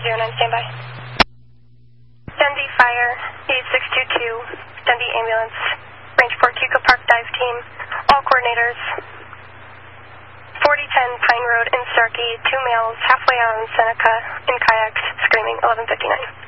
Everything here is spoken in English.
909, standby. Dundee Fire, 8622, Dundee Ambulance, Range 4 Cuco Park Dive Team, all coordinators, 4010 Pine Road in Starkey, 2 males halfway on Seneca in kayaks, screaming, 11:59.